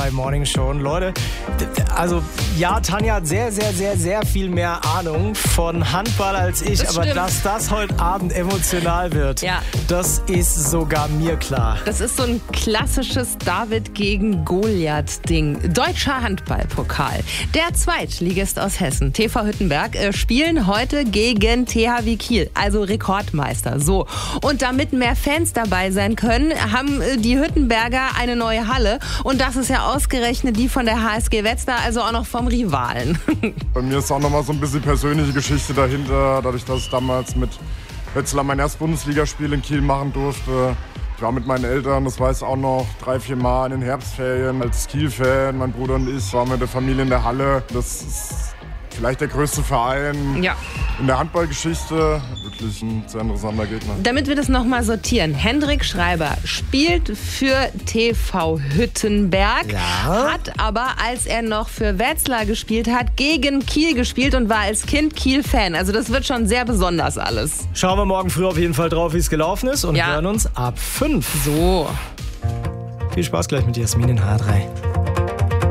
H3 Morning Show. Und Leute, also ja, Tanja hat sehr, sehr, sehr, sehr viel mehr Ahnung von Handball als ich. Das aber stimmt. dass das heute Abend emotional wird, Ja. das ist sogar mir klar. Das ist so ein klassisches David gegen Goliath-Ding. Deutscher Handballpokal. Der Zweitligist aus Hessen, TV Hüttenberg, spielen heute gegen THW Kiel, also Rekordmeister. So. Und damit mehr Fans dabei sein können, haben die Hüttenberger eine neue Halle. Und das ist ja ausgerechnet die von der HSG Wetzlar, also auch noch vom Rivalen. Bei mir ist auch noch mal so ein bisschen persönliche Geschichte dahinter, dadurch, dass ich damals mit Wetzlar mein erstes Bundesligaspiel in Kiel machen durfte. Ich war mit meinen Eltern, das weiß auch noch, 3-4 Mal in den Herbstferien als Kiel-Fan. Mein Bruder und ich waren mit der Familie in der Halle. Das ist vielleicht der größte Verein in der Handballgeschichte. Wirklich ein sehr interessanter Gegner. Damit wir das nochmal sortieren. Hendrik Schreiber spielt für TV Hüttenberg, hat aber, als er noch für Wetzlar gespielt hat, gegen Kiel gespielt und war als Kind Kiel-Fan. Also das wird schon sehr besonders alles. Schauen wir morgen früh auf jeden Fall drauf, wie es gelaufen ist und hören uns ab 5. So. Viel Spaß gleich mit Jasmin in H3.